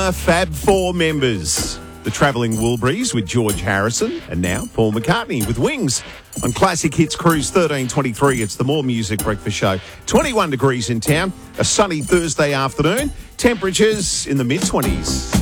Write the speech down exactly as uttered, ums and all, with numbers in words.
former Fab Four members. The Travelling Wilburys with George Harrison, and now Paul McCartney with Wings. On Classic Hits Cruise thirteen twenty-three, it's the More Music Breakfast Show. twenty-one degrees in town, a sunny Thursday afternoon, temperatures in the mid-twenties.